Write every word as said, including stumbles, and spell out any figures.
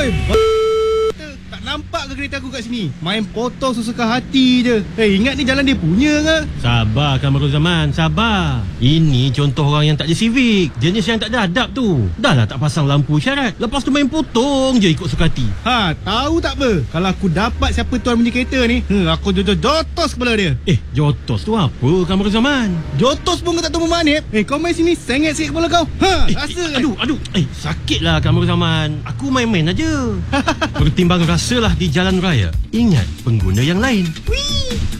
Oi, b- tak nampak ke kereta aku kat sini? Main potong sesuka hati je. Eh, ingat ni jalan dia punya ke? Sabar Kamarul Zaman, sabar. Ini contoh orang yang tak ada civic. Jenis yang tak ada adab tu. Dah lah tak pasang lampu isyarat, lepas tu main potong je ikut suka hati. Ha, tahu tak apa? Kalau aku dapat siapa tuan punya kereta ni, hmm, aku jotos kepala dia. Eh, jotos tu apa Kamarul Zaman? Jotos pun kau tak tahu memanip. Eh, kau main sini sengit sikit kepala kau. Ha, Eh, rasa eh, aduh, aduh. Eh, sakitlah Kamarul Zaman. Aku main-main aja. Pertimbang rasalah di jalan raya. Ingat pengguna yang lain. Wih.